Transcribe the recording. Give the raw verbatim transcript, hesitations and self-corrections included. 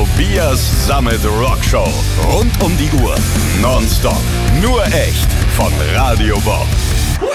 Tobias Sammet Rockshow. Rund um die Uhr. Nonstop. Nur echt. Von Radio Bob.